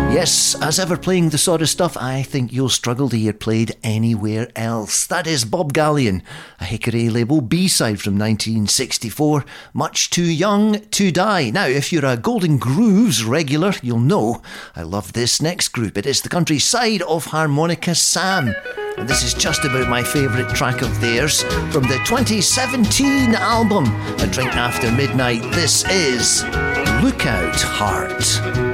Yes, as ever playing the sort of stuff I think you'll struggle to hear played anywhere else. That is Bob Gallion, a Hickory label B-side from 1964, Much Too Young to Die. Now, if you're a Golden Grooves regular, you'll know I love this next group. It is the country side of Harmonica Sam. And this is just about my favourite track of theirs from the 2017 album, A Drink After Midnight. This is Lookout Heart.